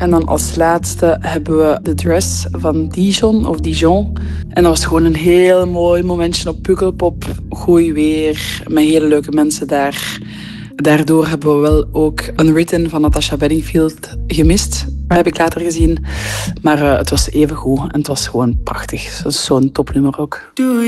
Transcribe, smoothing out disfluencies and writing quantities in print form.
En dan als laatste hebben we The Dress van Dijon. En dat was gewoon een heel mooi momentje op Pukkelpop. Goed weer, met hele leuke mensen daar. Daardoor hebben we wel ook Unwritten van Natasha Bedingfield gemist. Dat heb ik later gezien. Maar het was even goed en het was gewoon prachtig. Dat is zo'n topnummer ook.